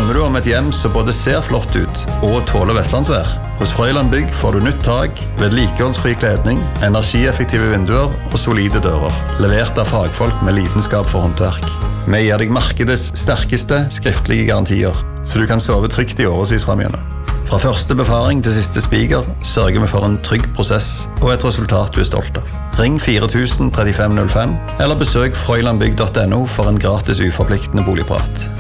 Drømmer du om et hjem som både ser flott ut og tåler vestlandsvær? Hos Frøyland Bygg får du nytt tak, vedlikeholdsfri kledning, energieffektive vinduer og solide dører. Levert av fagfolk med lidenskap for håndverk. Vi gir deg markedets sterkeste skriftlige garantier, så du kan sove trygt i årevis fremigjennom. Fra første befaring til siste spiker sørger vi for en trygg prosess og et resultat du er stolt av. Ring 4000 3505 eller besøk frøylandbygg.no for en gratis uforpliktende boligprat.